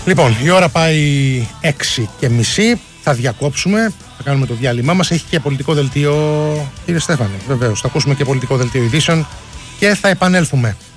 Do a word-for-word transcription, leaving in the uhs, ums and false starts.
Λοιπόν, η ώρα πάει έξι και μισή. Θα διακόψουμε, θα κάνουμε το διάλειμμά μας. Έχει και πολιτικό δελτίο, κύριε Στέφανε. Βεβαίως, θα ακούσουμε και πολιτικό δελτίο ειδήσεων και θα επανέλθουμε.